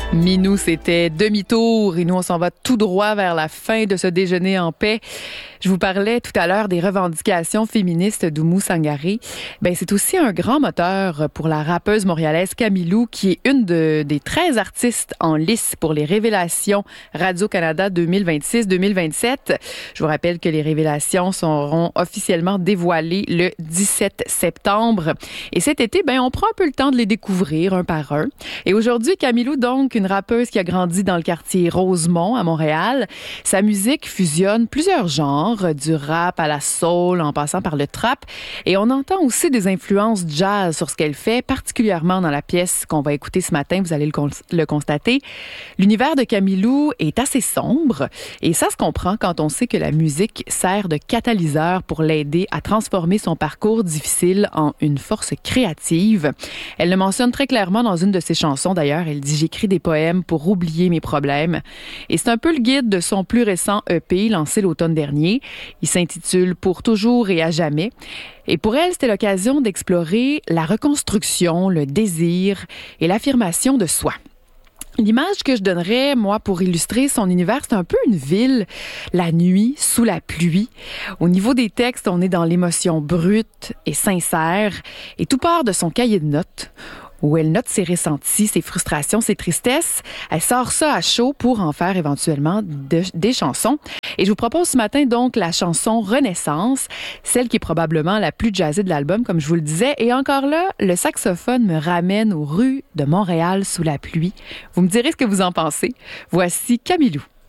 Minou, c'était demi-tour et nous, on s'en va tout droit vers la fin de ce déjeuner en paix. Je vous parlais tout à l'heure des revendications féministes d'Oumou Sangaré. C'est aussi un grand moteur pour la rappeuse montréalaise Camilou, qui est une des 13 artistes en lice pour les Révélations Radio-Canada 2026-2027. Je vous rappelle que les Révélations seront officiellement dévoilées le 17 septembre. Et cet été, on prend un peu le temps de les découvrir un par un. Et aujourd'hui, Camilou, donc, une rappeuse qui a grandi dans le quartier Rosemont à Montréal. Sa musique fusionne plusieurs genres, du rap à la soul, en passant par le trap. Et on entend aussi des influences jazz sur ce qu'elle fait, particulièrement dans la pièce qu'on va écouter ce matin, vous allez le constater. L'univers de Camilou est assez sombre et ça se comprend quand on sait que la musique sert de catalyseur pour l'aider à transformer son parcours difficile en une force créative. Elle le mentionne très clairement dans une de ses chansons d'ailleurs. Elle dit « J'écris des poèmes pour oublier mes problèmes ». Et c'est un peu le guide de son plus récent EP lancé l'automne dernier. Il s'intitule « Pour toujours et à jamais ». Et pour elle, c'était l'occasion d'explorer la reconstruction, le désir et l'affirmation de soi. L'image que je donnerais, moi, pour illustrer son univers, c'est un peu une ville, la nuit, sous la pluie. Au niveau des textes, on est dans l'émotion brute et sincère, et tout part de son cahier de notes, où elle note ses ressentis, ses frustrations, ses tristesses. Elle sort ça à chaud pour en faire éventuellement des chansons. Et je vous propose ce matin donc la chanson Renaissance, celle qui est probablement la plus jazzée de l'album, comme je vous le disais. Et encore là, le saxophone me ramène aux rues de Montréal sous la pluie. Vous me direz ce que vous en pensez. Voici Camilou.